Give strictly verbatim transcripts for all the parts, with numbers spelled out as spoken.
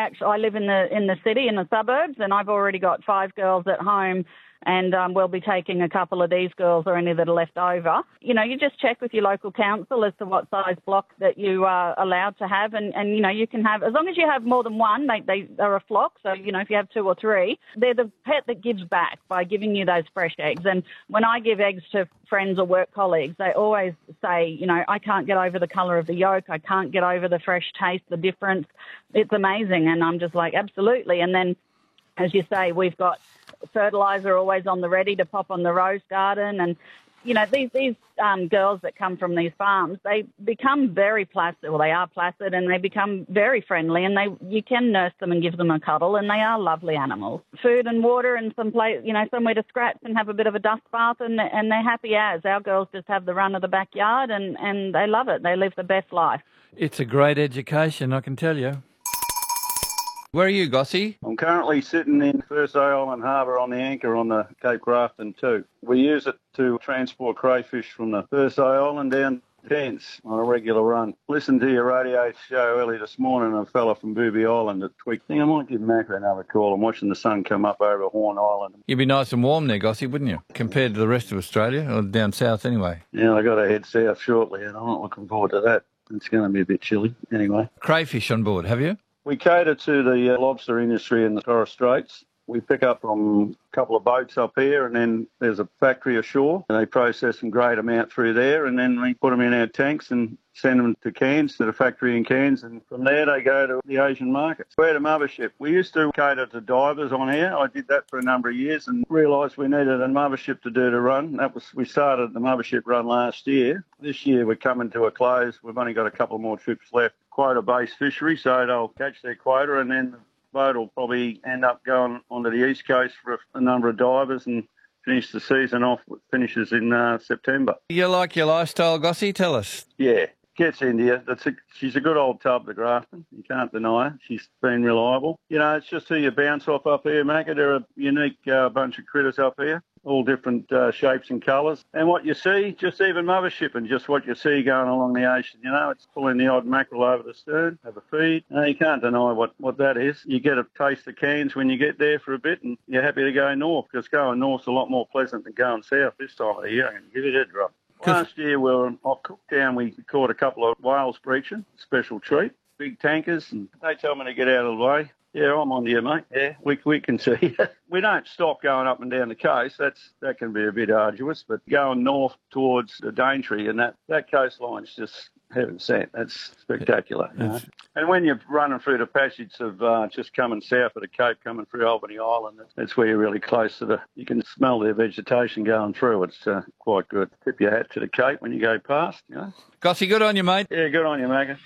actually, I live in the in the city, in the suburbs, and I've already got five girls at home, and um, we'll be taking a couple of these girls or any that are left over. You know, you just check with your local council as to what size block that you are allowed to have, and, and you know, you can have, as long as you have more than one, they, they are a flock, so, you know, if you have two or three, they're the pet that gives back by giving you those fresh eggs. And when I give eggs to friends or work colleagues, they always say, you know, I can't get over the colour of the yolk, I can't get over the fresh taste, the difference. It's amazing. And I'm just like, absolutely. And then, as you say, we've got fertiliser always on the ready to pop on the rose garden. And, you know, these these um, girls that come from these farms, they become very placid, well, they are placid, and they become very friendly, and they you can nurse them and give them a cuddle, and they are lovely animals. Food and water and some place, you know, somewhere to scratch and have a bit of a dust bath, and, and they're happy as. Our girls just have the run of the backyard, and, and they love it. They live the best life. It's a great education, I can tell you. Where are you, Gossie? I'm currently sitting in Thursday Island Harbour on the anchor on the Cape Grafton two. We use it to transport crayfish from the Thursday Island down Cairns on a regular run. Listened to your radio show early this morning, a fella from Booby Island at Twig. I think I might give Macca another call. I'm watching the sun come up over Horn Island. You'd be nice and warm there, Gossie, wouldn't you? Compared to the rest of Australia, or down south anyway. Yeah, I got to head south shortly, and I'm not looking forward to that. It's going to be a bit chilly anyway. Crayfish on board, have you? We cater to the uh, lobster industry in the Torres Straits. We pick up from a couple of boats up here, and then there's a factory ashore, and they process some great amount through there, and then we put them in our tanks and send them to Cairns, to the factory in Cairns, and from there they go to the Asian markets. We're at a mothership. We used to cater to divers on here. I did that for a number of years and realised we needed a mothership to do the run. That was we started the mothership run last year. This year we're coming to a close. We've only got a couple more trips left. Quota-based fishery, so they'll catch their quota, and then the boat will probably end up going onto the east coast for a number of divers and finish the season off. It finishes in uh, September. You like your lifestyle, Gossie? Tell us. Yeah, gets India. That's a, she's a good old tub, the Grafton. You can't deny her. She's been reliable. You know, it's just who you bounce off up here, Macca. They're a unique uh, bunch of critters up here. All different uh, shapes and colours. And what you see, just even mothership and just what you see going along the ocean, you know, it's pulling the odd mackerel over the stern, have a feed. No, you can't deny what, what that is. You get a taste of Cairns when you get there for a bit, and you're happy to go north, because going north's a lot more pleasant than going south this time of the year. I can give you that drop. Last year we were off Cooktown, we caught a couple of whales breaching, special treat, big tankers, and they tell me to get out of the way. Yeah, I'm on to you, mate. Yeah, we we can see. We don't stop going up and down the coast. That's that can be a bit arduous, but going north towards the Daintree and that, that coastline's just heaven sent. That's spectacular. You know? And when you're running through the passage of uh, just coming south of the Cape, coming through Albany Island, that's where you're really close to the, you can smell their vegetation going through. It's uh, quite good. Tip your hat to the Cape when you go past, you know. Gossie, good on you, mate. Yeah, good on you, Macca.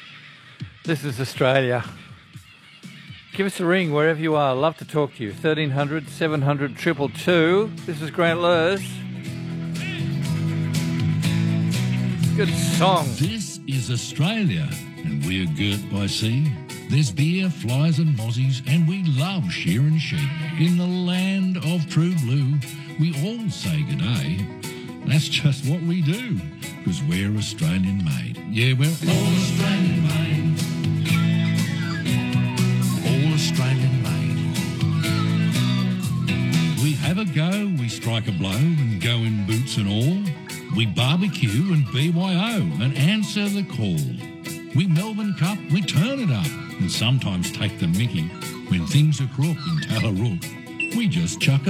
This is Australia. Give us a ring wherever you are. Love to talk to you. thirteen hundred, seven hundred, two two two. This is Grant Lurs. Good song. This is Australia, and we're girt by sea. There's beer, flies and mozzies, and we love shearing sheep. In the land of true blue, we all say good day. That's just what we do, because we're Australian made. Yeah, we're all Australian made. Australian made. We have a go, we strike a blow and go in boots and all. We barbecue and B Y O and answer the call. We Melbourne Cup, we turn it up and sometimes take the mickey. When things are crook in Tallarook, we just chuck a